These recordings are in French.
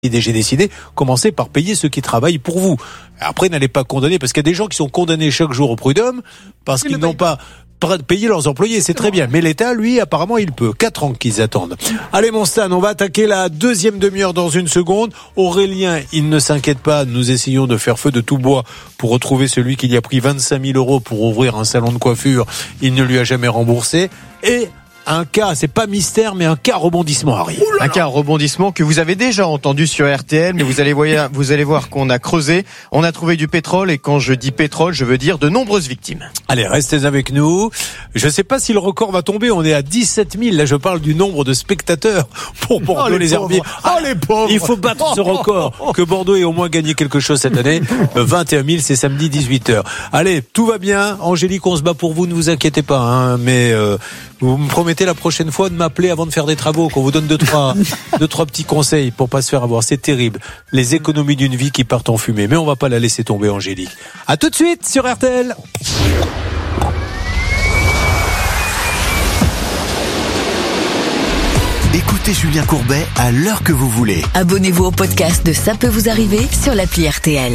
j'ai décidé, commencez par payer ceux qui travaillent pour vous. Après, n'allez pas condamner, parce qu'il y a des gens qui sont condamnés chaque jour au prud'homme parce qu'ils n'ont pas payé leurs employés, c'est très bien. Mais l'État, lui, apparemment, il peut. 4 ans qu'ils attendent. Allez, mon Stan, on va attaquer la deuxième demi-heure dans une seconde. Aurélien, il ne s'inquiète pas, nous essayons de faire feu de tout bois pour retrouver celui qui lui a pris 25 000 € pour ouvrir un salon de coiffure. Il ne lui a jamais remboursé. Et un cas, c'est pas mystère, mais un cas rebondissement arrive. Un cas rebondissement que vous avez déjà entendu sur RTL, mais vous allez voir qu'on a creusé, on a trouvé du pétrole, et quand je dis pétrole, je veux dire de nombreuses victimes. Allez, restez avec nous. Je sais pas si le record va tomber, on est à 17 000, là je parle du nombre de spectateurs pour Bordeaux les Herbiers. Les pauvres. Il faut battre ce record, que Bordeaux ait au moins gagné quelque chose cette année. 21 000, c'est samedi 18h. Allez, tout va bien, Angélique, on se bat pour vous, ne vous inquiétez pas, hein, mais vous me promettez la prochaine fois de m'appeler avant de faire des travaux, qu'on vous donne deux, trois petits conseils pour pas se faire avoir. C'est terrible. Les économies d'une vie qui partent en fumée. Mais on va pas la laisser tomber, Angélique. À tout de suite sur RTL. Écoutez Julien Courbet à l'heure que vous voulez. Abonnez-vous au podcast de Ça peut vous arriver sur l'appli RTL.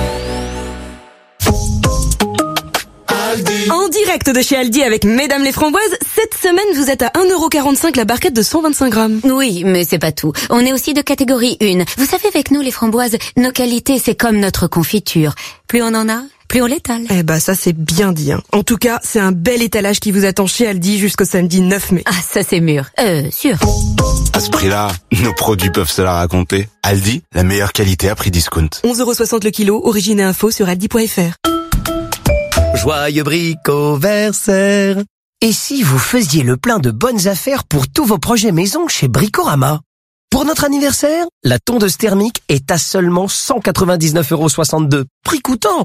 En direct de chez Aldi avec Mesdames les Framboises, cette semaine vous êtes à 1,45€ la barquette de 125 grammes. Oui, mais c'est pas tout. On est aussi de catégorie 1. Vous savez, avec nous les framboises, nos qualités c'est comme notre confiture. Plus on en a, plus on l'étale. Eh ben ça c'est bien dit. En tout cas, c'est un bel étalage qui vous attend chez Aldi jusqu'au samedi 9 mai. Ah, ça c'est mûr. Sûr. À ce prix-là, nos produits peuvent se la raconter. Aldi, la meilleure qualité à prix discount. 11,60€ le kilo, origine et info sur aldi.fr. Joyeux Bricoversaire. Et si vous faisiez le plein de bonnes affaires pour tous vos projets maison chez Bricorama? Pour notre anniversaire, la tondeuse thermique est à seulement 199,62€. Prix coûtant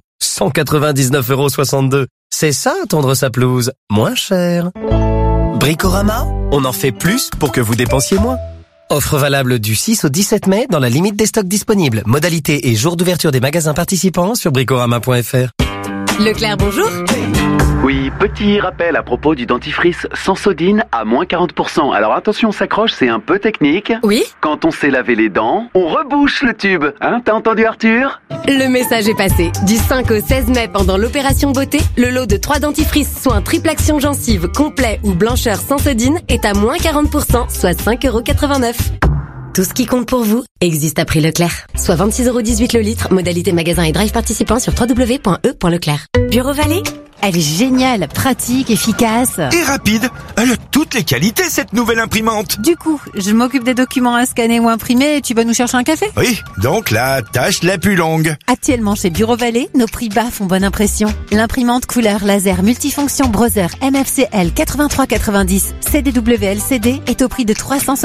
199,62€. C'est ça, tondre sa pelouse. Moins cher. Bricorama, on en fait plus pour que vous dépensiez moins. Offre valable du 6 au 17 mai dans la limite des stocks disponibles. Modalité et jour d'ouverture des magasins participants sur bricorama.fr. Leclerc, bonjour. Oui, petit rappel à propos du dentifrice Sensodine à moins 40%. Alors attention, on s'accroche, c'est un peu technique. Oui. Quand on s'est lavé les dents, on rebouche le tube. Hein, t'as entendu Arthur? Le message est passé. Du 5 au 16 mai pendant l'opération beauté, le lot de 3 dentifrices soins triple action gencive complet ou blancheur Sensodine est à moins 40%, soit 5,89€. Tout ce qui compte pour vous existe à prix Leclerc. Soit 26,18€ le litre, modalité magasin et drive participant sur www.e.leclerc. Bureau Vallée, elle est géniale, pratique, efficace. Et rapide. Elle a toutes les qualités, cette nouvelle imprimante. Du coup, je m'occupe des documents à scanner ou imprimer et tu vas nous chercher un café? Oui, donc la tâche la plus longue. Actuellement chez Bureau Vallée, nos prix bas font bonne impression. L'imprimante couleur laser multifonction Brother MFCL 8390 CDW-LCD est au prix de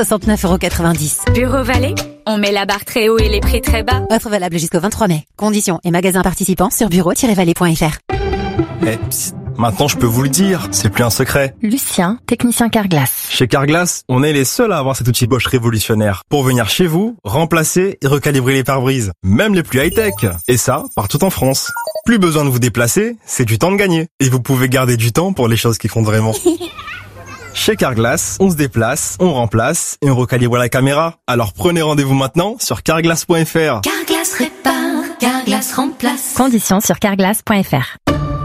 369,90€. Bureau Vallée, on met la barre très haut et les prix très bas. Offre valable jusqu'au 23 mai. Conditions et magasins participants sur bureau-vallée.fr. Psst, maintenant je peux vous le dire, c'est plus un secret. Lucien, technicien Carglass. Chez Carglass, on est les seuls à avoir cet outil Bosch révolutionnaire pour venir chez vous, remplacer et recalibrer les pare-brises, même les plus high-tech. Et ça, partout en France. Plus besoin de vous déplacer, c'est du temps de gagner. Et vous pouvez garder du temps pour les choses qui comptent vraiment. Chez Carglass, on se déplace, on remplace et on recalibre la caméra. Alors prenez rendez-vous maintenant sur carglass.fr. Carglass répare, Carglass remplace. Conditions sur carglass.fr.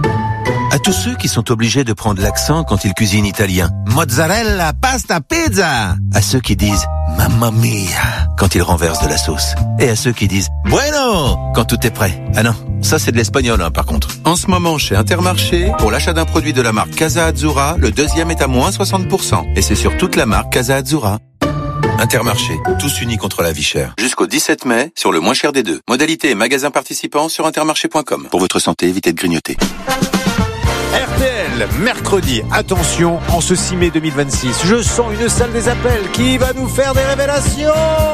À tous ceux qui sont obligés de prendre l'accent quand ils cuisinent italien. Mozzarella, pasta, pizza. À ceux qui disent mamma mia quand ils renversent de la sauce. Et à ceux qui disent bueno quand tout est prêt. Ah non, ça c'est de l'espagnol par contre. En ce moment chez Intermarché, pour l'achat d'un produit de la marque Casa Azzurra, le deuxième est à moins 60%. Et c'est sur toute la marque Casa Azzurra. Intermarché, tous unis contre la vie chère. Jusqu'au 17 mai, sur le moins cher des deux. Modalité et magasins participants sur intermarché.com. Pour votre santé, évitez de grignoter. RTL, mercredi, attention, en ce 6 mai 2026, je sens une salle des appels qui va nous faire des révélations.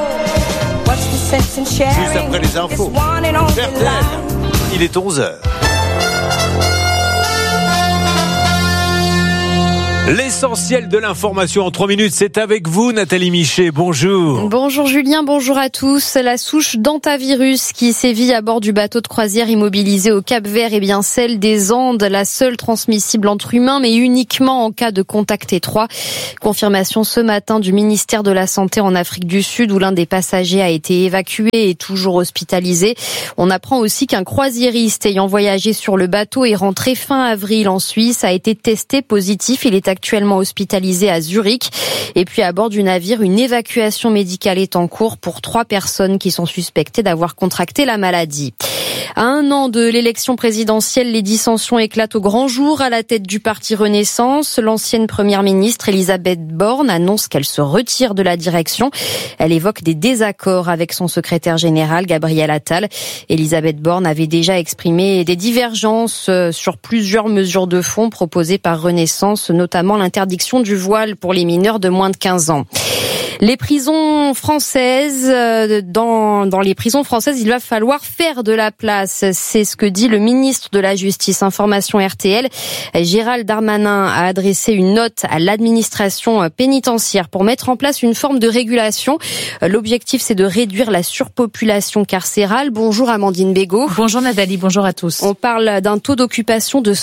Juste après les infos, RTL, il est 11h. L'essentiel de l'information en 3 minutes, c'est avec vous Nathalie Michet, bonjour. Bonjour Julien, bonjour à tous. La souche d'hantavirus qui sévit à bord du bateau de croisière immobilisé au Cap-Vert est bien celle des Andes, la seule transmissible entre humains, mais uniquement en cas de contact étroit. Confirmation ce matin du ministère de la Santé en Afrique du Sud où l'un des passagers a été évacué et est toujours hospitalisé. On apprend aussi qu'un croisiériste ayant voyagé sur le bateau et rentré fin avril en Suisse a été testé positif. Il est actuellement hospitalisé à Zurich. Et puis à bord du navire, une évacuation médicale est en cours pour 3 personnes qui sont suspectées d'avoir contracté la maladie. À 1 an de l'élection présidentielle, les dissensions éclatent au grand jour à la tête du parti Renaissance. L'ancienne première ministre Elisabeth Borne annonce qu'elle se retire de la direction. Elle évoque des désaccords avec son secrétaire général Gabriel Attal. Elisabeth Borne avait déjà exprimé des divergences sur plusieurs mesures de fond proposées par Renaissance, notamment l'interdiction du voile pour les mineurs de moins de 15 ans. Les prisons françaises, dans les prisons françaises, il va falloir faire de la place. C'est ce que dit le ministre de la Justice. Information RTL. Gérald Darmanin a adressé une note à l'administration pénitentiaire pour mettre en place une forme de régulation. L'objectif, c'est de réduire la surpopulation carcérale. Bonjour Amandine Bégaud. Bonjour Nathalie, bonjour à tous. On parle d'un taux d'occupation de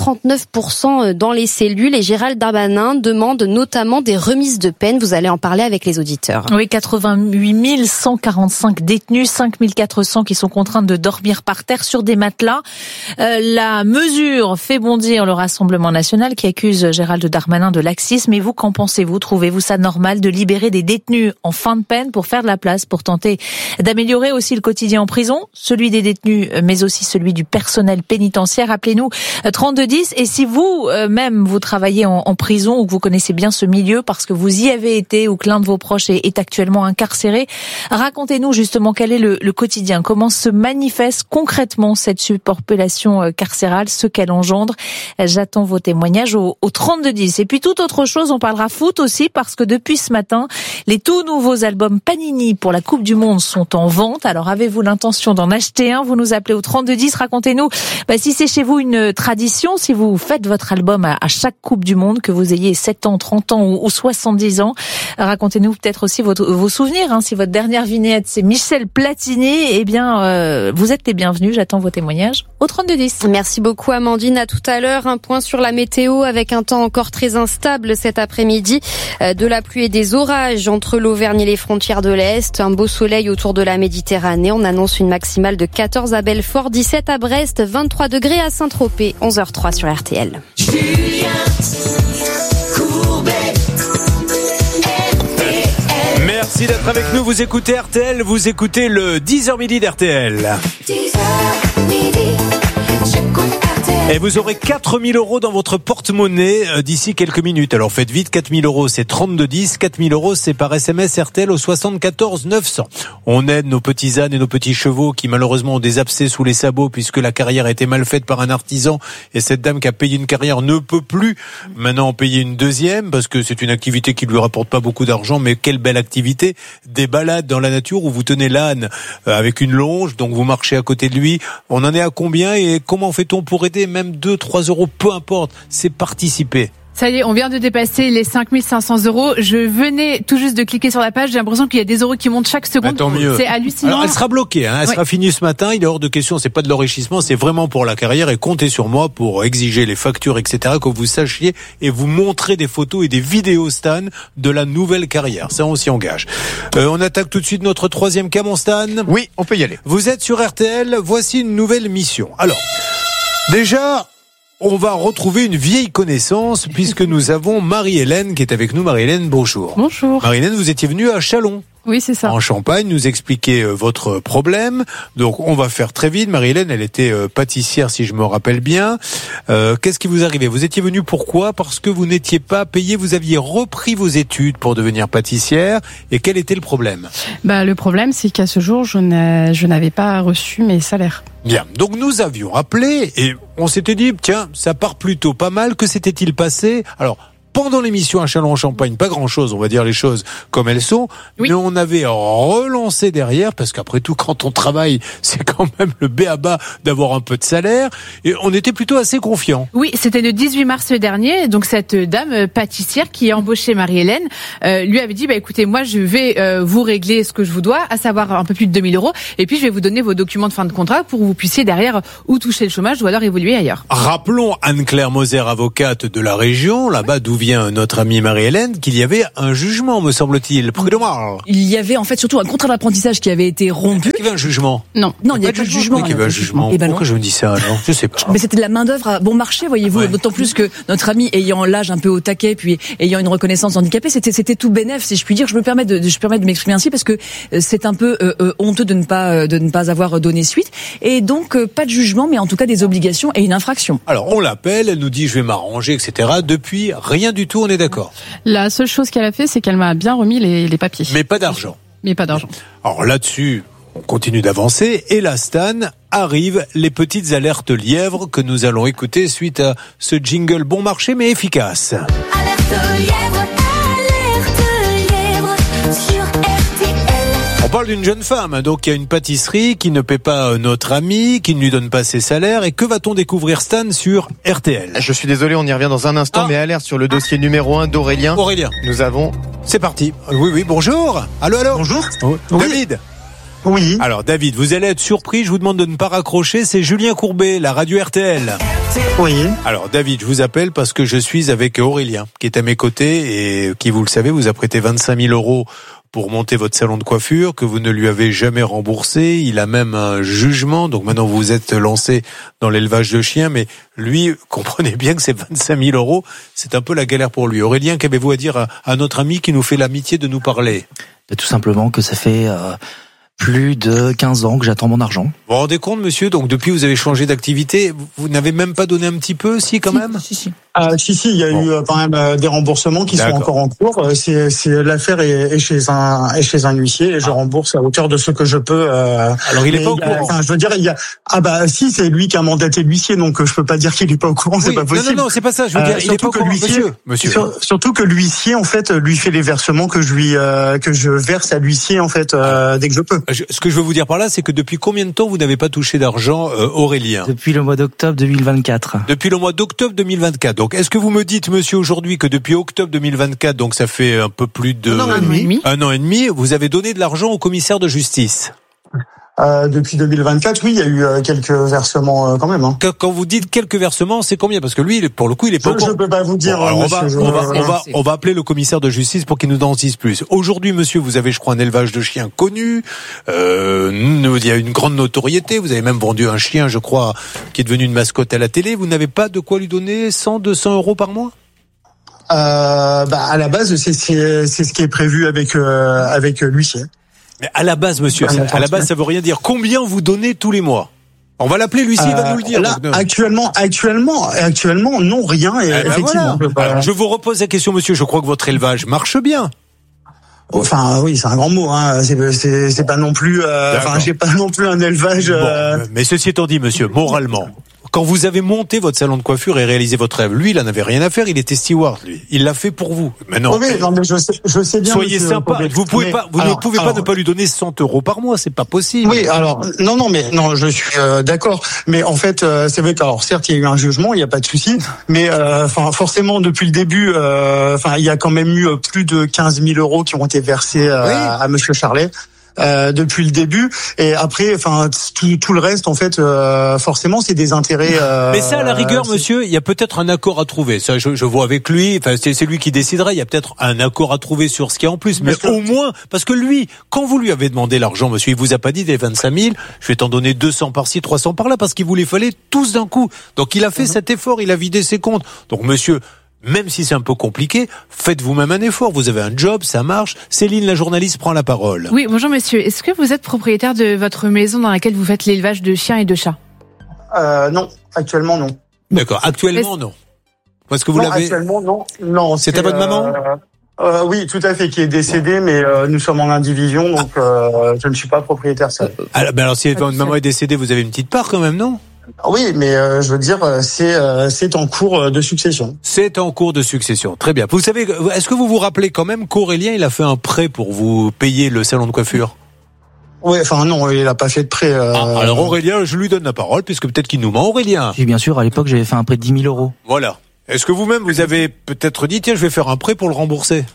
139% dans les cellules et Gérald Darmanin demande notamment des remises de peine. Vous allez en parler avec les auditeurs. Oui, 88 145 détenus, 5 400 qui sont contraints de dormir par terre sur des matelas. La mesure fait bondir le Rassemblement national qui accuse Gérald Darmanin de laxisme. Et vous, qu'en pensez-vous? Trouvez-vous ça normal de libérer des détenus en fin de peine pour faire de la place, pour tenter d'améliorer aussi le quotidien en prison, celui des détenus, mais aussi celui du personnel pénitentiaire? Appelez-nous 3210. Et si vous, même, vous travaillez en prison ou que vous connaissez bien ce milieu parce que vous y avez été ou que l'un de vos proche est actuellement incarcéré. Racontez-nous justement quel est le quotidien, comment se manifeste concrètement cette surpopulation carcérale, ce qu'elle engendre. J'attends vos témoignages au 3210. Et puis toute autre chose, on parlera foot aussi parce que depuis ce matin, les tout nouveaux albums Panini pour la Coupe du Monde sont en vente. Alors avez-vous l'intention d'en acheter un? Vous nous appelez au 3210. Racontez-nous si c'est chez vous une tradition, si vous faites votre album à chaque Coupe du Monde, que vous ayez 7 ans, 30 ans ou 70 ans. Racontez-nous peut-être aussi vos souvenirs. Si votre dernière vignette c'est Michel Platini, eh bien vous êtes les bienvenus. J'attends vos témoignages au 3210. Merci beaucoup Amandine. À tout à l'heure. Un point sur la météo avec un temps encore très instable cet après-midi. De la pluie et des orages entre l'Auvergne et les frontières de l'Est. Un beau soleil autour de la Méditerranée. On annonce une maximale de 14 à Belfort, 17 à Brest, 23 degrés à Saint-Tropez. 11h03 sur RTL. Merci d'être avec nous, vous écoutez RTL, vous écoutez le 10h midi d'RTL. 10h midi, j'écoute RTL. Et vous aurez 4 000 € dans votre porte-monnaie d'ici quelques minutes. Alors faites vite, 4 000 €, c'est 3210. 4 000 €, c'est par SMS RTL au 74 900. On aide nos petits ânes et nos petits chevaux qui malheureusement ont des abcès sous les sabots puisque la carrière a été mal faite par un artisan. Et cette dame qui a payé une carrière ne peut plus maintenant en payer une deuxième parce que c'est une activité qui lui rapporte pas beaucoup d'argent. Mais quelle belle activité. Des balades dans la nature où vous tenez l'âne avec une longe, donc vous marchez à côté de lui. On en est à combien et comment fait-on pour aider? Même 2-3 €, peu importe, c'est participer. Ça y est, on vient de dépasser les 5 500 €. Je venais tout juste de cliquer sur la page. J'ai l'impression qu'il y a des euros qui montent chaque seconde. Tant mieux. C'est hallucinant. Alors, elle sera bloquée, elle sera finie ce matin. Il est hors de question. C'est pas de l'enrichissement. C'est vraiment pour la carrière et comptez sur moi pour exiger les factures, etc. Que vous sachiez et vous montrer des photos et des vidéos, Stan, de la nouvelle carrière. Ça, on s'y engage. On attaque tout de suite notre troisième cas, mon Stan. Oui, on peut y aller. Vous êtes sur RTL. Voici une nouvelle mission. Alors, déjà, on va retrouver une vieille connaissance puisque nous avons Marie-Hélène qui est avec nous. Marie-Hélène, bonjour. Bonjour. Marie-Hélène, vous étiez venue à Châlons. Oui, c'est ça. En Champagne, nous expliquer votre problème. Donc, on va faire très vite. Marie-Hélène, elle était pâtissière, si je me rappelle bien. Qu'est-ce qui vous arrivait? Vous étiez venue pourquoi? Parce que vous n'étiez pas payé. Vous aviez repris vos études pour devenir pâtissière. Et quel était le problème? Le problème, c'est qu'à ce jour, je n'avais pas reçu mes salaires. Bien. Donc, nous avions appelé et on s'était dit, tiens, ça part plutôt pas mal. Que s'était-il passé? Alors, pendant l'émission à Châlons-en-Champagne, pas grand-chose, on va dire les choses comme elles sont, mais on avait relancé derrière, parce qu'après tout, quand on travaille, c'est quand même le b.a.-ba d'avoir un peu de salaire, et on était plutôt assez confiants. Oui, c'était le 18 mars dernier, donc cette dame pâtissière qui a embauché Marie-Hélène lui avait dit, écoutez, moi je vais vous régler ce que je vous dois, à savoir un peu plus de 2000 €, et puis je vais vous donner vos documents de fin de contrat pour que vous puissiez derrière ou toucher le chômage ou alors évoluer ailleurs. Rappelons Anne-Claire Moser, avocate de la région, là-bas d'où vient notre amie Marie-Hélène, qu'il y avait un jugement, me semble-t-il, prud'homme. Il y avait en fait surtout un contrat d'apprentissage qui avait été rompu. Il y avait un jugement. Non, il n'y avait pas de jugement. Il y avait un jugement. Pourquoi je me dis ça alors? Je sais pas. Mais c'était de la main d'œuvre à bon marché, voyez-vous. D'autant plus que notre ami ayant l'âge un peu au taquet, puis ayant une reconnaissance handicapée, c'était tout bénef, si je puis dire. Je me permets de m'exprimer ainsi parce que c'est un peu honteux de ne pas avoir donné suite. Et donc pas de jugement, mais en tout cas des obligations et une infraction. Alors on l'appelle, elle nous dit je vais m'arranger, etc. Depuis rien du tout, on est d'accord. La seule chose qu'elle a fait, c'est qu'elle m'a bien remis les papiers. Mais pas d'argent. Alors là-dessus, on continue d'avancer et là, Stan, arrivent les petites alertes lièvres que nous allons écouter suite à ce jingle bon marché mais efficace. Alerte lièvre sur RTL. On parle d'une jeune femme, donc il y a une pâtisserie qui ne paie pas notre ami, qui ne lui donne pas ses salaires. Et que va-t-on découvrir, Stan, sur RTL? Je suis désolé, on y revient dans un instant, mais alerte sur le dossier numéro 1 d'Aurélien. Aurélien. Nous avons... C'est parti. Oui, bonjour. Allô. Bonjour. David. Oui. Alors David, vous allez être surpris, je vous demande de ne pas raccrocher, c'est Julien Courbet, la radio RTL. Oui. Alors David, je vous appelle parce que je suis avec Aurélien, qui est à mes côtés et qui, vous le savez, vous a prêté 25 000 € pour monter votre salon de coiffure, que vous ne lui avez jamais remboursé. Il a même un jugement, donc maintenant vous vous êtes lancé dans l'élevage de chiens, mais lui, comprenez bien que ces 25 000 €, c'est un peu la galère pour lui. Aurélien, qu'avez-vous à dire à notre ami qui nous fait l'amitié de nous parler? Tout simplement que ça fait... plus de 15 ans que j'attends mon argent. Vous vous rendez compte, monsieur? Donc, depuis, vous avez changé d'activité. Vous n'avez même pas donné un petit peu, quand même? Si. Si, il y a eu quand même des remboursements qui sont encore en cours. L'affaire est chez un huissier et je rembourse à hauteur de ce que je peux. Alors, il est pas au courant. Je veux dire, si, c'est lui qui a mandaté l'huissier, donc je peux pas dire qu'il est pas au courant, c'est pas possible. Non, c'est pas ça. Je veux dire, il est pas au courant, monsieur. Surtout que l'huissier, en fait, lui fait les versements que je verse à l'huissier, en fait, dès que je peux. Ce que je veux vous dire par là, c'est que depuis combien de temps vous n'avez pas touché d'argent, Aurélien? Depuis le mois d'octobre 2024. Depuis le mois d'octobre 2024. Donc, est-ce que vous me dites, monsieur, aujourd'hui, que depuis octobre 2024, donc ça fait un peu plus de... Un an et demi, vous avez donné de l'argent au commissaire de justice? Depuis 2024, oui, il y a eu quelques versements quand même. Hein. Quand vous dites quelques versements, c'est combien? Parce que lui, pour le coup, il est pas au courant. Je peux pas vous dire. Bon, on va appeler le commissaire de justice pour qu'il nous en dise plus. Aujourd'hui, monsieur, vous avez, je crois, un élevage de chiens connu. Il y a une grande notoriété. Vous avez même vendu un chien, je crois, qui est devenu une mascotte à la télé. Vous n'avez pas de quoi lui donner 100, 200 € par mois? À la base, c'est ce qui est prévu avec l'huissier. Mais à la base, monsieur, à la base, ça veut rien dire. Combien vous donnez tous les mois? On va l'appeler, l'huissier, il va nous le dire. Là, actuellement, non, rien. Et effectivement. Voilà. Alors, je vous repose la question, monsieur. Je crois que votre élevage marche bien. Enfin, oui, c'est un grand mot, hein. C'est pas non plus, j'ai pas non plus un élevage, Mais ceci étant dit, monsieur, moralement, quand vous avez monté votre salon de coiffure et réalisé votre rêve, lui, il en avait rien à faire, il était steward, lui. Il l'a fait pour vous. Maintenant. Oui, non, mais je sais bien. Soyez sympa. Vous ne pouvez pas ne pas lui donner 100 € par mois, c'est pas possible. Oui, alors, non, je suis d'accord. Mais en fait, c'est vrai qu'alors, certes, il y a eu un jugement, il n'y a pas de souci. Mais, forcément, depuis le début, il y a quand même eu plus de 15 000 € qui ont été versés à Monsieur Charlet. Depuis le début, et après, tout le reste, en fait, forcément, c'est des intérêts. Mais ça, à la rigueur, monsieur, il y a peut-être un accord à trouver. Ça, je vois avec lui. Enfin, c'est lui qui décidera. Il y a peut-être un accord à trouver sur ce qu'il y a en plus. Mais au moins, parce que lui, quand vous lui avez demandé l'argent, monsieur, il vous a pas dit des 25 000. Je vais t'en donner 200 par-ci, 300 par-là, parce qu'il vous les fallait tous d'un coup. Donc, il a fait cet effort. Il a vidé ses comptes. Donc, monsieur, même si c'est un peu compliqué, faites vous-même un effort. Vous avez un job, ça marche. Céline, la journaliste, prend la parole. Oui, bonjour monsieur. Est-ce que vous êtes propriétaire de votre maison dans laquelle vous faites l'élevage de chiens et de chats? Non, actuellement non. D'accord, actuellement non. Parce que vous l'avez. Actuellement non. C'est à votre maman? Oui, tout à fait, qui est décédée, mais nous sommes en indivision, donc je ne suis pas propriétaire seul. Alors si votre maman est décédée, vous avez une petite part quand même, non? Oui, mais je veux dire, c'est en cours de succession. C'est en cours de succession. Très bien. Vous savez, est-ce que vous vous rappelez quand même qu'Aurélien, il a fait un prêt pour vous payer le salon de coiffure? Oui, enfin non, il a pas fait de prêt. Alors Aurélien, je lui donne la parole, puisque peut-être qu'il nous ment. Aurélien. Oui, bien sûr, à l'époque, j'avais fait un prêt de 10 000 €. Voilà. Est-ce que vous-même, vous avez peut-être dit, tiens, je vais faire un prêt pour le rembourser?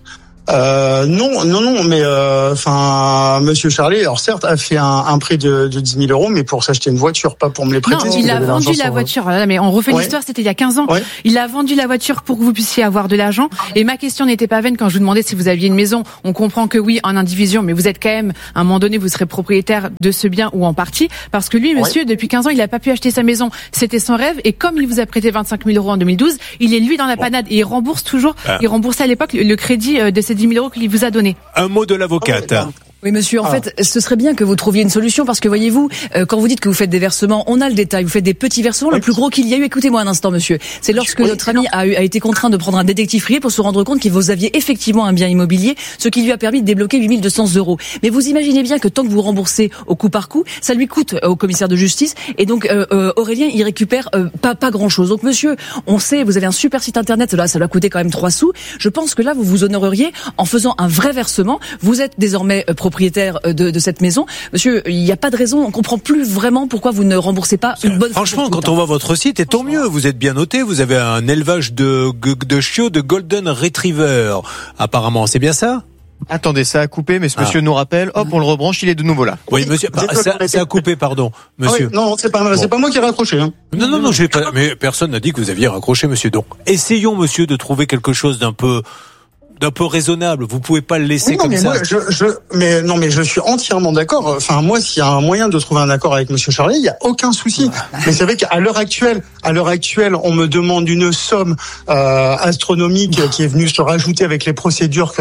Non, mais Monsieur Charlet, alors certes, a fait un prêt de 10 000 €, mais pour s'acheter une voiture, pas pour me les prêter. Non, il a vendu la voiture. Mais on refait l'histoire, c'était il y a 15 ans. Ouais. Il a vendu la voiture pour que vous puissiez avoir de l'argent. Et ma question n'était pas vaine quand je vous demandais si vous aviez une maison. On comprend que oui, en indivision, mais vous êtes quand même, à un moment donné, vous serez propriétaire de ce bien ou en partie. Parce que lui, monsieur, depuis 15 ans, il a pas pu acheter sa maison. C'était son rêve. Et comme il vous a prêté 25 000 € en 2012, il est lui dans la panade. Et il rembourse toujours, il remboursait à l'époque le crédit de ces 10 000 € qu'il vous a donné. Un mot de l'avocate. Oui, monsieur, en fait, ce serait bien que vous trouviez une solution parce que voyez-vous, quand vous dites que vous faites des versements, on a le détail, vous faites des petits versements, le plus gros qu'il y a eu, écoutez-moi un instant, monsieur, c'est lorsque notre ami a été contraint de prendre un détective privé pour se rendre compte que vous aviez effectivement un bien immobilier, ce qui lui a permis de débloquer 8 200 €. Mais vous imaginez bien que tant que vous remboursez au coup par coup, ça lui coûte au commissaire de justice et donc Aurélien, il récupère pas grand-chose. Donc monsieur, on sait, vous avez un super site internet, là, ça doit coûter quand même 3 sous. Je pense que là, vous vous honoreriez en faisant un vrai versement. Vous êtes désormais propriétaire de cette maison. Monsieur, il n'y a pas de raison, on comprend plus vraiment pourquoi vous ne remboursez pas une bonne... Franchement, quand on voit votre site, et tant mieux, vous êtes bien noté, vous avez un élevage de chiots de Golden Retriever, apparemment, c'est bien ça? Attendez, ça a coupé, mais ce monsieur nous rappelle, hop, on le rebranche, il est de nouveau là. Oui, monsieur, ça a coupé, pardon, monsieur. Ah oui, non, c'est pas moi qui ai raccroché, hein. Non, je vais pas, mais personne n'a dit que vous aviez raccroché, monsieur. Donc, essayons, monsieur, de trouver quelque chose d'un peu raisonnable. Vous pouvez pas le laisser comme ça. Mais je suis entièrement d'accord. Enfin, moi, s'il y a un moyen de trouver un accord avec monsieur Charlet, il y a aucun souci. Mais c'est vrai qu'à l'heure actuelle, on me demande une somme astronomique qui est venue se rajouter avec les procédures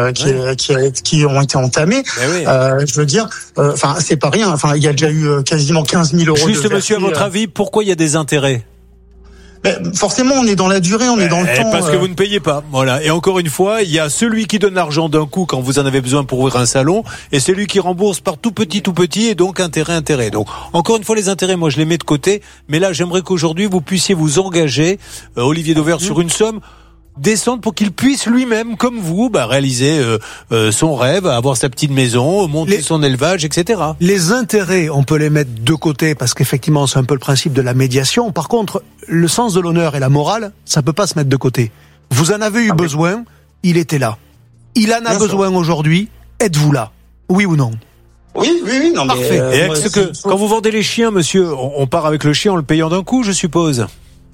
qui ont été entamées. Je veux dire, c'est pas rien. Enfin, il y a déjà eu quasiment 15 000 € Juste, monsieur, à votre avis, pourquoi il y a des intérêts? Forcément, on est dans la durée, on est dans le temps. Parce que vous ne payez pas. Voilà. Et encore une fois, il y a celui qui donne l'argent d'un coup quand vous en avez besoin pour ouvrir un salon, et celui qui rembourse par tout petit, et donc intérêt. Donc, encore une fois, les intérêts, moi, je les mets de côté. Mais là, j'aimerais qu'aujourd'hui, vous puissiez vous engager, Olivier Dauvert, sur une somme descendre pour qu'il puisse lui-même, comme vous, réaliser son rêve, avoir sa petite maison, monter son élevage, etc. Les intérêts, on peut les mettre de côté parce qu'effectivement, c'est un peu le principe de la médiation. Par contre, le sens de l'honneur et la morale, ça peut pas se mettre de côté. Vous en avez eu besoin, il était là. Il en a besoin aujourd'hui, êtes-vous là? Oui ou non? Oui, non, mais... Parfait. Et est-ce que, quand vous vendez les chiens, monsieur, on part avec le chien en le payant d'un coup, je suppose?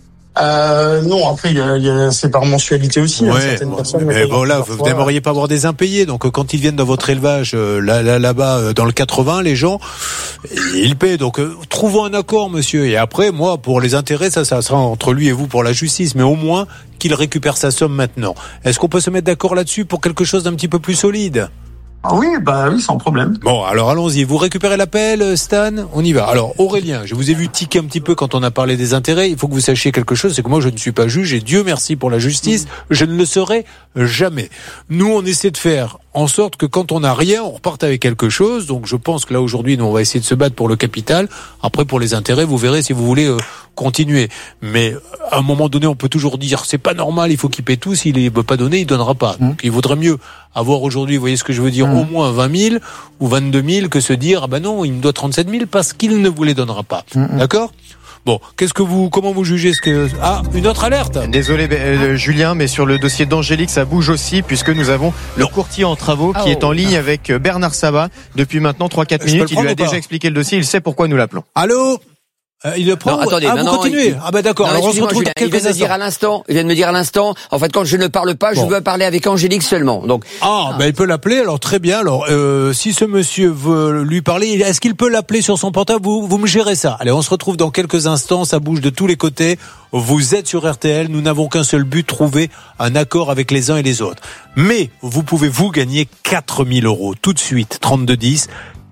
Non, après, c'est par mensualité aussi. Certaines personnes. Mais voilà, vous n'aimeriez pas avoir des impayés. Donc, quand ils viennent dans votre élevage, là-bas, dans le 80, les gens, ils paient. Donc, trouvons un accord, monsieur. Et après, moi, pour les intérêts, ça sera entre lui et vous pour la justice. Mais au moins, qu'il récupère sa somme maintenant. Est-ce qu'on peut se mettre d'accord là-dessus pour quelque chose d'un petit peu plus solide? Oui, sans problème. Bon, alors allons-y. Vous récupérez l'appel, Stan? On y va. Alors, Aurélien, je vous ai vu tiquer un petit peu quand on a parlé des intérêts. Il faut que vous sachiez quelque chose, c'est que moi, je ne suis pas juge et Dieu merci pour la justice. Je ne le serai jamais. Nous, on essaie de faire en sorte que quand on n'a rien, on reparte avec quelque chose. Donc, je pense que là, aujourd'hui, nous, on va essayer de se battre pour le capital. Après, pour les intérêts, vous verrez si vous voulez continuer. Mais à un moment donné, on peut toujours dire, c'est pas normal, il faut qu'il paie tout. S'il ne veut pas donner, il donnera pas. Donc, il vaudrait mieux avoir aujourd'hui, vous voyez ce que je veux dire, au moins 20 000 ou 22 000 que se dire, non, il me doit 37 000 parce qu'il ne vous les donnera pas. D'accord? Bon, comment vous jugez ce que... Ah, une autre alerte. Désolé, Julien, mais sur le dossier d'Angélique, ça bouge aussi, puisque nous avons le courtier en travaux qui est en ligne avec Bernard Sabat depuis maintenant 3-4 minutes. Il lui a déjà expliqué le dossier, il sait pourquoi nous l'appelons. Allô? Il le prend. Non, attendez, vous continuez. D'accord. Alors on se retrouve dans quelques instants. Il vient de me dire à l'instant, en fait, quand je ne parle pas, je veux parler avec Angélique seulement. Donc. Il peut l'appeler. Alors très bien. Alors, si ce monsieur veut lui parler, est-ce qu'il peut l'appeler sur son portable? Vous me gérez ça. Allez, on se retrouve dans quelques instants. Ça bouge de tous les côtés. Vous êtes sur RTL. Nous n'avons qu'un seul but, trouver un accord avec les uns et les autres. Mais vous pouvez gagner 4 000 € tout de suite. 3210.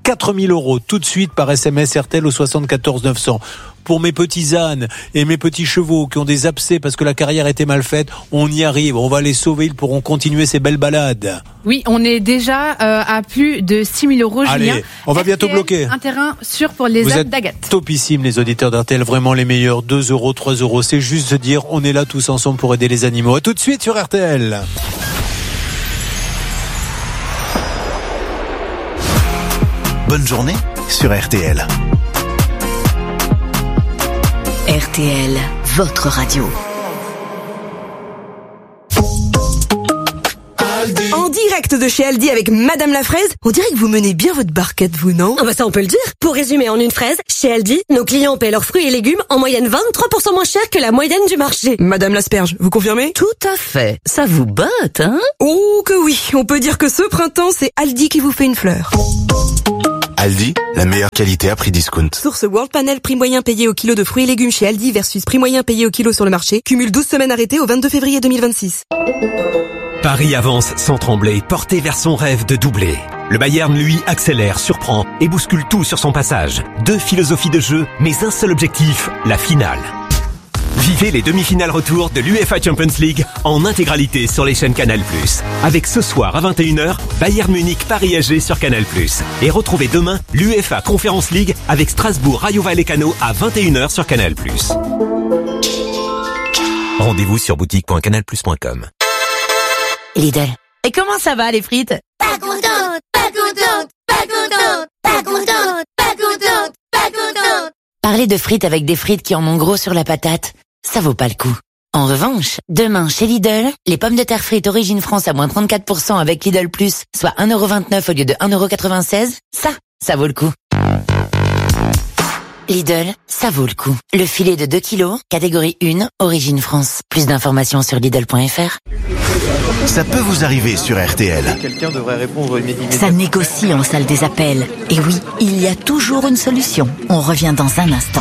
4000 € tout de suite par SMS RTL au 74 900. Pour mes petits ânes et mes petits chevaux qui ont des abcès parce que la carrière était mal faite, on y arrive, on va les sauver, ils pourront continuer ces belles balades. Oui, on est déjà à plus de 6 000 €, Allez, Julien. on va bientôt RTL, bloquer. Un terrain sûr pour les Vous ânes êtes d'Agathe. topissime les auditeurs d'RTL, vraiment les meilleurs, 2 €, 3 €, c'est juste de dire on est là tous ensemble pour aider les animaux. À tout de suite sur RTL. Bonne journée sur RTL. RTL, votre radio. En direct de chez Aldi avec Madame la Fraise, on dirait que vous menez bien votre barquette, vous, non? Ah bah ça on peut le dire. Pour résumer en une phrase, chez Aldi, nos clients paient leurs fruits et légumes en moyenne 23% moins cher que la moyenne du marché. Madame l'asperge, vous confirmez? Tout à fait. Ça vous botte, hein? Oh que oui, on peut dire que ce printemps, c'est Aldi qui vous fait une fleur. Aldi, la meilleure qualité à prix discount. Source World Panel, prix moyen payé au kilo de fruits et légumes chez Aldi versus prix moyen payé au kilo sur le marché. Cumule 12 semaines arrêtées au 22 février 2026. Paris avance sans trembler, porté vers son rêve de doubler. Le Bayern, lui, accélère, surprend et bouscule tout sur son passage. 2 philosophies de jeu, mais un seul objectif, la finale. Vivez les demi-finales retour de l'UEFA Champions League en intégralité sur les chaînes Canal+. Avec ce soir à 21h, Bayern Munich Paris AG sur Canal+. Et retrouvez demain l'UEFA Conference League avec Strasbourg Rayo Vallecano à 21h sur Canal+. Rendez-vous sur boutique.canalplus.com. Lidl. Et comment ça va, les frites? Pas contente, pas contente, pas contente, pas contente, pas contente, pas contente. Parler de frites avec des frites qui en ont gros sur la patate, ça vaut pas le coup. En revanche, demain, chez Lidl, les pommes de terre frites Origine France à moins 34% avec Lidl Plus, soit 1,29 € au lieu de 1,96 €, ça vaut le coup. Lidl, ça vaut le coup. Le filet de 2 kilos, catégorie 1, Origine France. Plus d'informations sur Lidl.fr. Ça peut vous arriver sur RTL. Quelqu'un devrait répondre immédiatement. Ça négocie en salle des appels. Et oui, il y a toujours une solution. On revient dans un instant.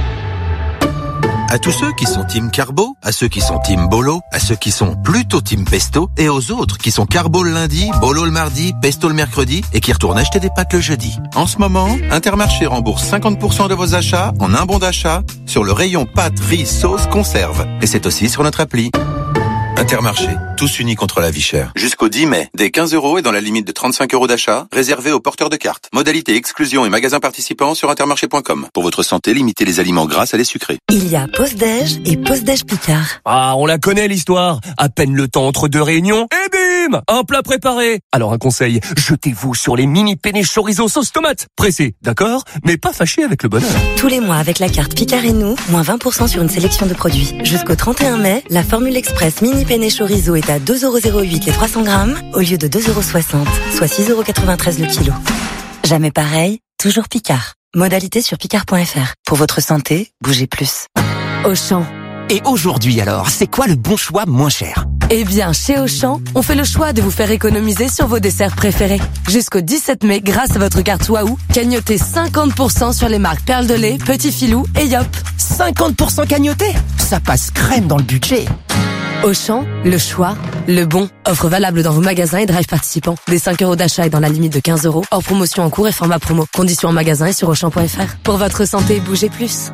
À tous ceux qui sont team carbo, à ceux qui sont team bolo, à ceux qui sont plutôt team pesto, et aux autres qui sont carbo le lundi, bolo le mardi, pesto le mercredi, et qui retournent acheter des pâtes le jeudi. En ce moment, Intermarché rembourse 50% de vos achats en un bon d'achat sur le rayon pâtes, riz, sauce, conserve. Et c'est aussi sur notre appli. Intermarché, tous unis contre la vie chère. Jusqu'au 10 mai, dès 15 € et dans la limite de 35 € d'achat, réservé aux porteurs de cartes. Modalité exclusion et magasins participants sur intermarché.com. Pour votre santé, limitez les aliments gras à les sucrés. Il y a pause-déj et pause-déj Picard. Ah, on la connaît l'histoire. À peine le temps entre 2 réunions, et bim, un plat préparé. Alors un conseil, jetez-vous sur les mini penne chorizo sauce tomate. Pressé, d'accord, mais pas fâché avec le bonheur. Tous les mois avec la carte Picard et nous, moins 20% sur une sélection de produits. Jusqu'au 31 mai, la formule express mini penne chorizo est à 2,08 € les 300 grammes au lieu de 2,60 €, soit 6,93 € le kilo. Jamais pareil, toujours Picard. Modalité sur picard.fr. Pour votre santé, bougez plus. Auchan. Et aujourd'hui alors, c'est quoi le bon choix moins cher? Eh bien, chez Auchan, on fait le choix de vous faire économiser sur vos desserts préférés. Jusqu'au 17 mai, grâce à votre carte Waouh, cagnotez 50% sur les marques Perle de lait, Petit Filou et Yop. 50% cagnoté? Ça passe crème dans le budget. Auchan, le choix, le bon. Offre valable dans vos magasins et drive participants. Des 5 € d'achat et dans la limite de 15 €. Hors promotion en cours et format promo. Conditions en magasin et sur Auchan.fr. Pour votre santé, bougez plus.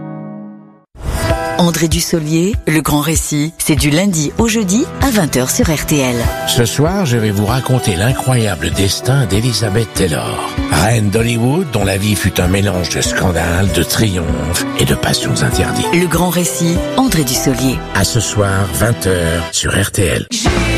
André Dussolier, Le Grand Récit, c'est du lundi au jeudi à 20h sur RTL. Ce soir, je vais vous raconter l'incroyable destin d'Elizabeth Taylor, reine d'Hollywood dont la vie fut un mélange de scandales, de triomphes et de passions interdites. Le Grand Récit, André Dussolier. À ce soir, 20h sur RTL.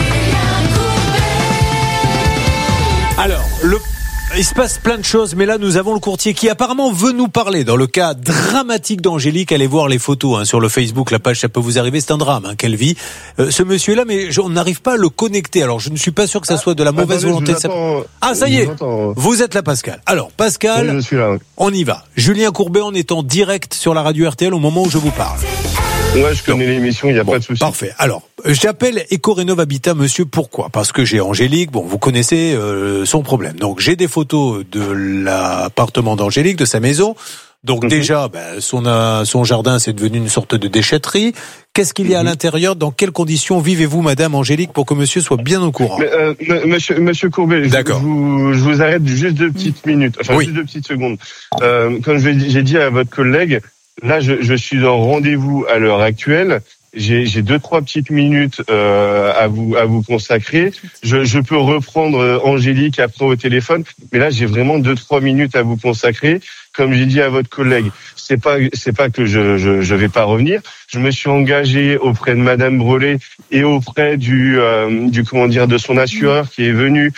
Alors, il se passe plein de choses, mais là nous avons le courtier qui apparemment veut nous parler dans le cas dramatique d'Angélique. Allez voir les photos sur le Facebook, la page Ça peut vous arriver, c'est un drame qu'elle vit. Ce monsieur-là, mais on n'arrive pas à le connecter. Alors je ne suis pas sûr que ça soit de la mauvaise volonté. Ça y est, vous êtes là Pascal. Alors Pascal, oui, je suis là. On y va. Julien Courbet, on est en direct sur la radio RTL au moment où je vous parle. Ouais, je connais l'émission, il n'y a pas de souci. Parfait. Alors, j'appelle Ecorénov Habitat, monsieur. Pourquoi? Parce que j'ai Angélique. Bon, vous connaissez son problème. Donc, j'ai des photos de l'appartement d'Angélique, de sa maison. Donc déjà, son jardin, c'est devenu une sorte de déchetterie. Qu'est-ce qu'il y a à l'intérieur? Dans quelles conditions vivez-vous, Madame Angélique, pour que monsieur soit bien au courant? Monsieur Courbet, d'accord. Je vous arrête juste 2 petites minutes, juste 2 petites secondes. Comme j'ai dit à votre collègue, là, je suis en rendez-vous à l'heure actuelle. J'ai 2-3 petites minutes à vous consacrer. Je peux reprendre Angélique après au téléphone, mais là j'ai vraiment 2-3 minutes à vous consacrer. Comme j'ai dit à votre collègue, c'est pas que je vais pas revenir. Je me suis engagé auprès de Madame Brelet et auprès de son assureur qui est venu,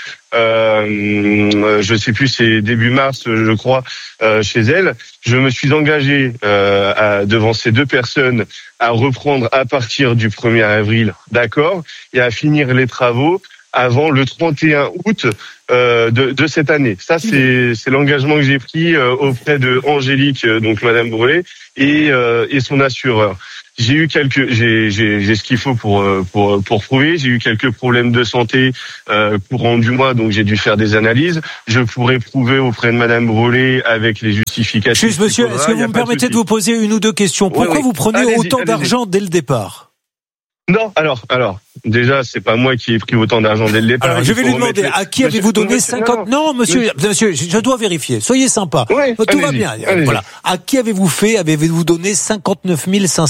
je sais plus, c'est début mars, je crois, chez elle. Je me suis engagé devant ces 2 personnes à reprendre à partir du 1er avril, d'accord, et à finir les travaux avant le 31 août de cette année. Ça, c'est l'engagement que j'ai pris auprès de Angélique, donc Madame Brelet, et son assureur. J'ai eu j'ai ce qu'il faut pour prouver. J'ai eu quelques problèmes de santé courant du mois, donc j'ai dû faire des analyses. Je pourrais prouver auprès de Madame Brelet avec les justificatifs. Juste, monsieur, est-ce que vous me permettez de vous poser une ou 2 questions? Pourquoi vous prenez autant d'argent dès le départ? Non, alors, déjà, c'est pas moi qui ai pris autant d'argent dès le départ. Alors, je vais lui demander, à qui avez-vous donné 50... Non, monsieur, je dois vérifier. Soyez sympa. Tout va bien. Voilà. À qui avez-vous donné 59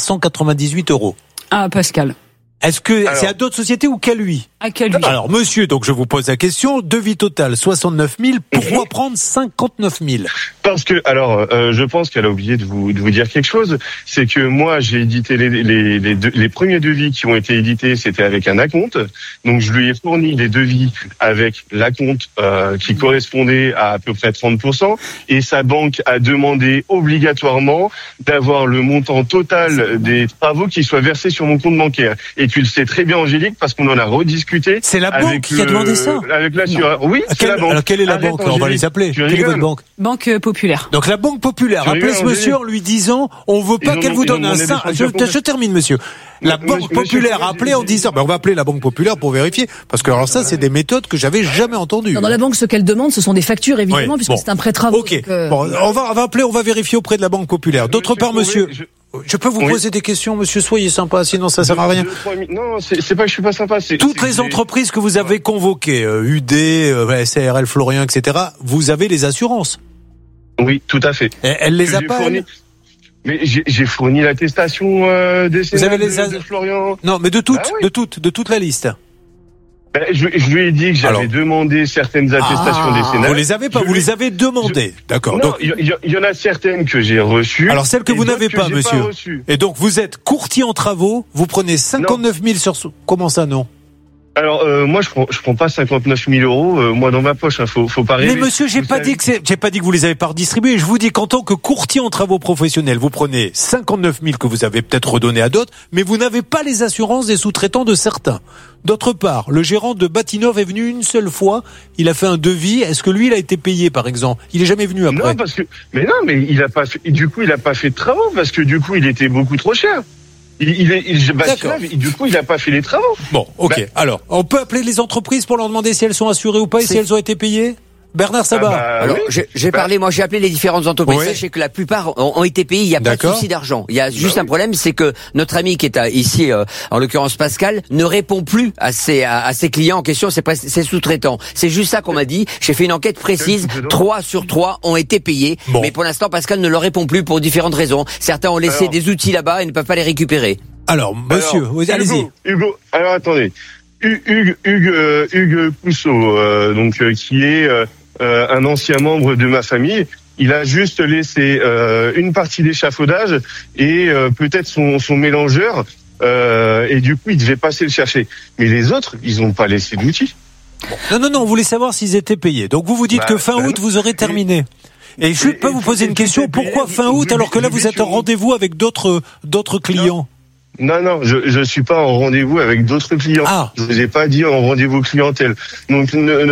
598 €? Ah, Pascal. Est-ce que c'est à d'autres sociétés ou qu'à lui? À quel lui? Alors, monsieur, donc je vous pose la question, devis total 69 000, pourquoi prendre 59 000? Parce que, je pense qu'elle a oublié de vous dire quelque chose, c'est que moi, j'ai édité les premiers devis qui ont été édités, c'était avec un acompte, donc je lui ai fourni les devis avec l'acompte qui correspondait à peu près 30%, et sa banque a demandé obligatoirement d'avoir le montant total des travaux qui soit versé sur mon compte bancaire. Et tu le sais très bien, Angélique, parce qu'on en a rediscuté. C'est la banque qui a demandé ça? Avec l'assureur. Oui, c'est la banque. Alors, quelle est la banque? On va les appeler. Quelle est votre banque? Banque Populaire. Donc, la Banque Populaire. Appelez ce monsieur en lui disant, on veut pas qu'elle vous donne un sein. Je termine, monsieur. La Banque Populaire a appelé en disant, on va appeler la Banque Populaire pour vérifier. Parce que, alors ça, c'est des méthodes que j'avais jamais entendues. Dans la banque, ce qu'elle demande, ce sont des factures, évidemment, puisque c'est un prêt travaux. Ok. Bon, on va appeler, on va vérifier auprès de la Banque Populaire. D'autre part, monsieur. Je peux vous poser des questions, monsieur, soyez sympa, sinon ça sert à rien. Non, c'est pas que je suis pas sympa. Toutes les entreprises que vous avez convoquées, UD, SARL Florian, etc., vous avez les assurances? Oui, tout à fait. Et elle les a pas Mais j'ai fourni l'attestation des Vous avez de Florian. Non, mais de toute la liste. Je lui ai dit que j'avais demandé certaines attestations des Sénats. Vous les avez pas, vous les avez demandées. D'accord. Non, il y en a certaines que j'ai reçues. Alors celles que vous n'avez pas, monsieur. Et donc vous êtes courtier en travaux, vous prenez 59 000 sur... Comment ça, non? Alors moi je prends pas 59 000 €, moi dans ma poche, faut pas rêver. Mais monsieur, j'ai pas dit que vous les avez pas redistribués. Je vous dis qu'en tant que courtier en travaux professionnels, vous prenez 59 000 que vous avez peut-être redonné à d'autres, mais vous n'avez pas les assurances des sous-traitants de certains. D'autre part, le gérant de Batinov est venu une seule fois, il a fait un devis. Est-ce que lui, il a été payé, par exemple? Il est jamais venu après. Non, mais il a pas fait de travaux parce que du coup, il était beaucoup trop cher. Du coup, il n'a pas fait les travaux. Bon, ok. Alors, on peut appeler les entreprises pour leur demander si elles sont assurées ou pas et si elles ont été payées? Bernard Sabat. Alors, j'ai appelé les différentes entreprises. Sachez que la plupart ont été payées. Il n'y a pas de souci d'argent. Il y a juste un problème, c'est que notre ami qui est ici, en l'occurrence Pascal, ne répond plus à ses clients en question, ses sous-traitants. C'est juste ça qu'on m'a dit. J'ai fait une enquête précise. 3 sur 3 ont été payés. Bon. Mais pour l'instant, Pascal ne leur répond plus pour différentes raisons. Certains ont laissé des outils là-bas et ne peuvent pas les récupérer. Alors, monsieur, allez-y. Hugo, alors attendez. Hugues Pousseau, qui est un ancien membre de ma famille, il a juste laissé une partie d'échafaudage et peut-être son mélangeur, et du coup il devait passer le chercher. Mais les autres, ils n'ont pas laissé d'outils. Non, on voulait savoir s'ils étaient payés. Donc vous dites que fin août vous aurez terminé. Et je peux vous poser une question, pourquoi fin août alors que là vous êtes en rendez-vous avec d'autres clients? Non, je suis pas en rendez-vous avec d'autres clients. Je vous ai pas dit en rendez-vous clientèle. Donc,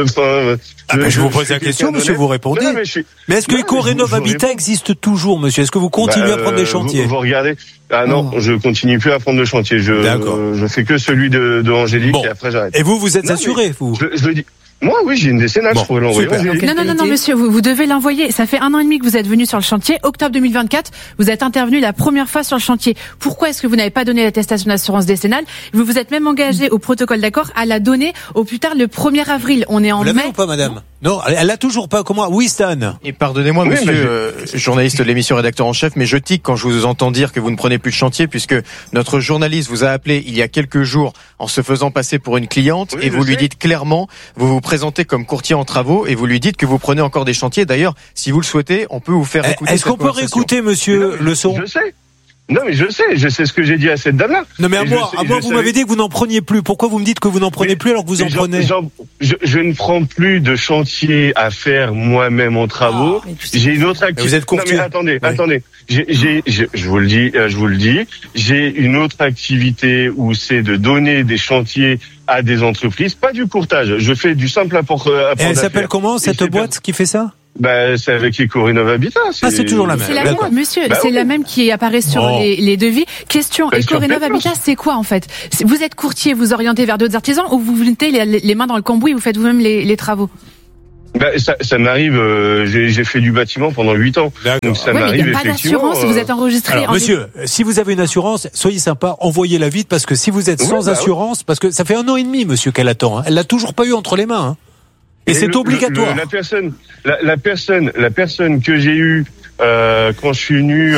je vous pose la question, monsieur, vous répondez. Mais est-ce que Eco-Rénov Habitat existe toujours, monsieur? Est-ce que vous continuez à prendre des chantiers? Vous regardez. Ah non, je continue plus à prendre de chantier. Je fais que celui de Angélique et après j'arrête. Et vous êtes assuré, vous? Je le dis. Moi, oui, j'ai une décennale, je pourrais l'envoyer. Non, monsieur, vous devez l'envoyer. Ça fait 1 an et demi que vous êtes venu sur le chantier. Octobre 2024, vous êtes intervenu la première fois sur le chantier. Pourquoi est-ce que vous n'avez pas donné l'attestation d'assurance décennale? Vous vous êtes même engagé au protocole d'accord à la donner au plus tard le 1er avril. On est en mai. Vous l'avez ou pas, madame? Non, elle l'a toujours pas. Comment? Oui, Stan. Et pardonnez-moi, monsieur, journaliste de l'émission Rédacteur en chef, mais je tique quand je vous entends dire que vous ne prenez plus de chantier, puisque notre journaliste vous a appelé il y a quelques jours en se faisant passer pour une cliente, et vous lui dites clairement, vous vous présentez comme courtier en travaux, et vous lui dites que vous prenez encore des chantiers. D'ailleurs, si vous le souhaitez, on peut vous faire écouter. Est-ce qu'on peut réécouter, monsieur, le son? Je sais. Non, mais je sais ce que j'ai dit à cette dame-là. Non, mais à moi, vous m'avez dit que vous n'en preniez plus. Pourquoi vous me dites que vous n'en prenez plus alors que vous en prenez? Je ne prends plus de chantier à faire moi-même en travaux. J'ai une autre activité. Vous êtes courtier. Non, mais attendez. Je vous le dis. J'ai une autre activité où c'est de donner des chantiers à des entreprises, pas du courtage. Je fais du simple apport. Et elle s'appelle comment, cette boîte qui fait ça? C'est avec Eco-Rénov Habitat. C'est toujours la même. C'est la même, monsieur. C'est la même qui apparaît sur les devis. Question, Eco-Rénov Habitat, c'est quoi, en fait? Vous êtes courtier, vous orientez vers d'autres artisans, ou vous mettez les mains dans le cambouis, vous faites vous-même les travaux? Ça m'arrive, j'ai fait du bâtiment pendant 8 ans. Donc ça m'arrive. Il n'y a pas d'assurance, vous êtes enregistré. Alors, monsieur, si vous avez une assurance, soyez sympa, envoyez-la vite, parce que si vous êtes sans assurance, parce que ça fait 1 an et demi, monsieur, qu'elle attend, hein. Elle l'a toujours pas eu entre les mains, hein. Et c'est obligatoire. La personne que j'ai eue quand je suis venu,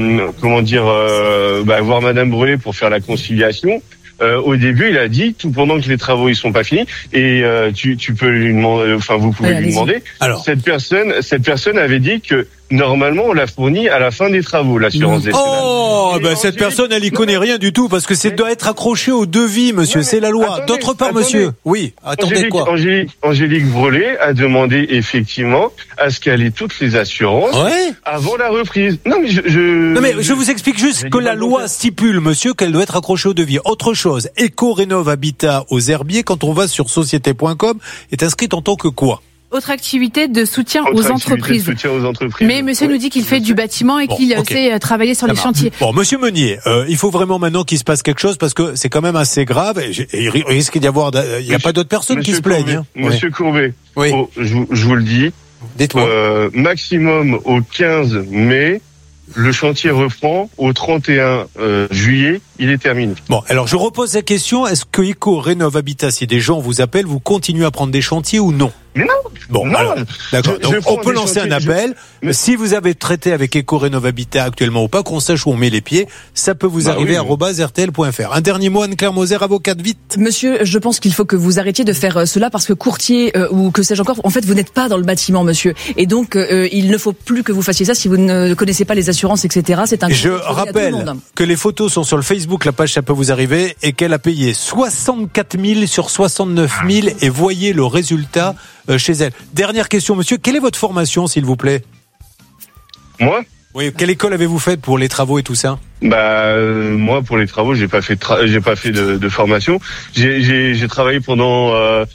voir Madame Brûlé pour faire la conciliation. Au début, il a dit tout pendant que les travaux ils sont pas finis et tu peux lui demander, vous pouvez lui demander. Alors, cette personne avait dit que normalement on l'a fourni à la fin des travaux, l'assurance décennale. Cette personne elle y connaît rien du tout parce que c'est doit être accroché au devis, monsieur, c'est la loi. D'autre part, monsieur, oui, attendez quoi? Angélique Brelet a demandé effectivement à ce qu'elle ait toutes les assurances avant la reprise. Non mais je vous explique juste que la loi stipule, monsieur, qu'elle doit être accrochée au devis. Autre chose, Eco-Rénov Habitat aux Herbiers, quand on va sur société.com, est inscrite en tant que quoi? Autre activité de soutien aux entreprises. Mais monsieur nous dit qu'il fait du bâtiment et qu'il sait travailler sur les chantiers. Bon, monsieur Meunier, il faut vraiment maintenant qu'il se passe quelque chose parce que c'est quand même assez grave et il risque d'y avoir, il n'y a pas d'autres personnes qui se plaignent. Monsieur Courbet, je vous le dis. Dites-moi. Maximum au 15 mai. Le chantier reprend au 31 juillet, il est terminé. Bon, alors je repose la question, est-ce que Eco-Rénov Habitat, si des gens vous appellent, vous continuez à prendre des chantiers ou non? Mais non. Bon, alors, d'accord. Donc, on peut lancer un appel. Si vous avez traité avec Eco-Rénov Habitat actuellement ou pas, qu'on sache où on met les pieds, ça peut vous arriver à @rtl.fr. Un dernier mot, Anne-Claire Moser, avocate, vite. Monsieur, je pense qu'il faut que vous arrêtiez de faire cela parce que courtier ou que sais-je encore, en fait, vous n'êtes pas dans le bâtiment, monsieur. Et donc, il ne faut plus que vous fassiez ça si vous ne connaissez pas les assurances, etc. C'est un. Je rappelle que les photos sont sur le Facebook, la page ça peut vous arriver, et qu'elle a payé 64 000 sur 69 000 et voyez le résultat chez elle. Dernière question, monsieur, quelle est votre formation, s'il vous plaît? Moi? Oui, quelle école avez-vous faite pour les travaux et tout ça? Moi, pour les travaux, j'ai pas fait de formation. J'ai travaillé pendant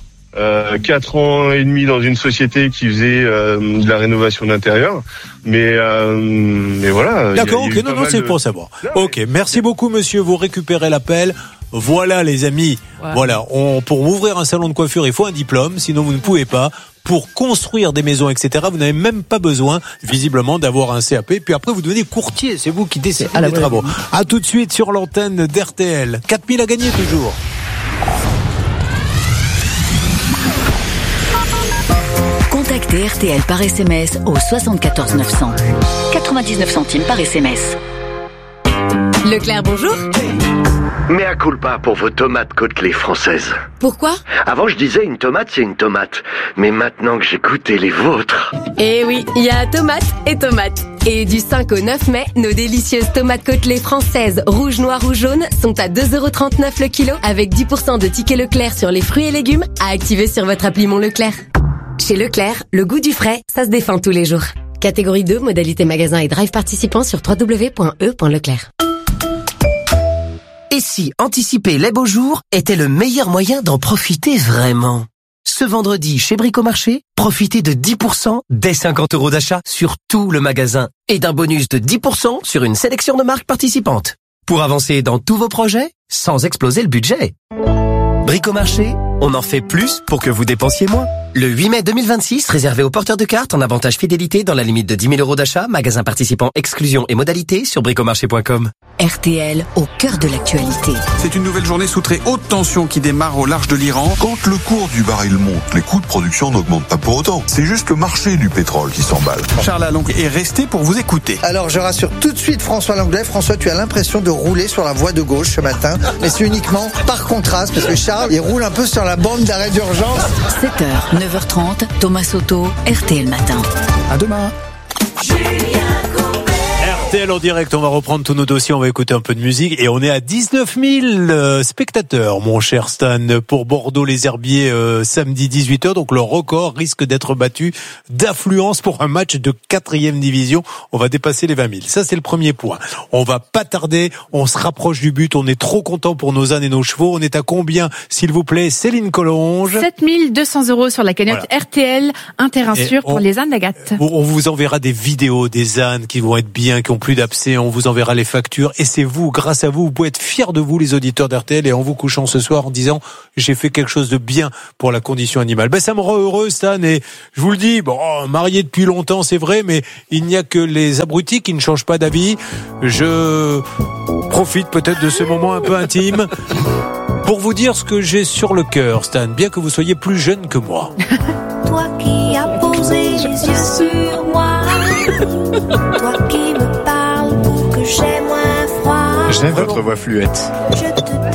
4 ans et demi dans une société qui faisait de la rénovation d'intérieur, mais voilà. D'accord, ok, non, c'est pour savoir. Ok, merci beaucoup, monsieur, vous récupérez l'appel. Voilà, les amis. Voilà, pour ouvrir un salon de coiffure, il faut un diplôme, sinon vous ne pouvez pas. Pour construire des maisons, etc., vous n'avez même pas besoin, visiblement, d'avoir un CAP. Puis après, vous devenez courtier. C'est vous qui décidez des travaux. À tout de suite sur l'antenne d'RTL. 4000 à gagner toujours. Contactez RTL par SMS au 74 900. 99 centimes par SMS. Leclerc, bonjour. Mea culpa pour vos tomates côtelées françaises. Pourquoi? Avant, je disais une tomate, c'est une tomate. Mais maintenant que j'ai goûté les vôtres... Eh oui, il y a tomate et tomate. Et du 5 au 9 mai, nos délicieuses tomates côtelées françaises, rouges, noires ou jaunes, sont à 2,39 € le kilo, avec 10% de tickets Leclerc sur les fruits et légumes, à activer sur votre appli Mon Leclerc. Chez Leclerc, le goût du frais, ça se défend tous les jours. Catégorie 2, modalité magasin et drive participant sur www.e.leclerc. Et si anticiper les beaux jours était le meilleur moyen d'en profiter vraiment? Ce vendredi, chez Bricomarché, profitez de 10% dès 50 € d'achat sur tout le magasin et d'un bonus de 10% sur une sélection de marques participantes. pour avancer dans tous vos projets sans exploser le budget. Bricomarché, on en fait plus pour que vous dépensiez moins. Le 8 mai 2026, réservé aux porteurs de cartes en avantage fidélité dans la limite de 10 000 € d'achat, magasin participant, exclusion et modalités sur bricomarché.com. RTL, au cœur de l'actualité. C'est une nouvelle journée sous très haute tension qui démarre au large de l'Iran. Quand le cours du baril monte, les coûts de production n'augmentent pas pour autant. C'est juste le marché du pétrole qui s'emballe. Charles Along est resté pour vous écouter. Alors je rassure tout de suite François Langlais. François, tu as l'impression de rouler sur la voie de gauche ce matin, mais c'est uniquement par contraste parce que Charles, il roule un peu sur la bande d'arrêt d'urgence. 7h, 9h30, Thomas Soto, RTL Matin. À demain. RTL en direct, on va reprendre tous nos dossiers, on va écouter un peu de musique et on est à 19 000 spectateurs, mon cher Stan, pour Bordeaux-les Herbiers samedi 18h. Donc le record risque d'être battu d'affluence pour un match de 4e division. On va dépasser les 20 000. Ça, c'est le premier point. On va pas tarder, on se rapproche du but, on est trop content pour nos ânes et nos chevaux. On est à combien, s'il vous plaît, Céline Collonge? 7 200 € sur la cagnotte RTL Inter-Insure pour les ânes d'Agathe. On vous enverra des vidéos des ânes qui vont être bien, qui ont plus d'abcès, on vous enverra les factures et c'est vous, grâce à vous, vous pouvez être fiers de vous les auditeurs d'RTL et en vous couchant ce soir en disant j'ai fait quelque chose de bien pour la condition animale. Ben ça me rend heureux Stan et je vous le dis, bon, marié depuis longtemps c'est vrai mais il n'y a que les abrutis qui ne changent pas d'avis. Je profite peut-être de ce moment un peu intime pour vous dire ce que j'ai sur le cœur Stan, bien que vous soyez plus jeune que moi. Toi qui as posé les yeux sur moi, toi qui me parles pour que j'ai moins froid. J'aime votre voix fluette. Je te